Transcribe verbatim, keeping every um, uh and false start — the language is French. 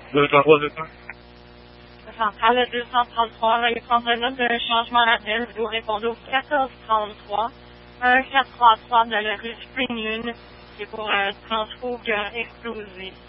deux cent trois, deux cents. Centrale deux cent trente-trois, veuillez prendre note d'un changement d'appel. Vous répondez au quatorze trente-trois, un quatre trois trois de la rue Spring Lune. C'est pour un transfo explosé.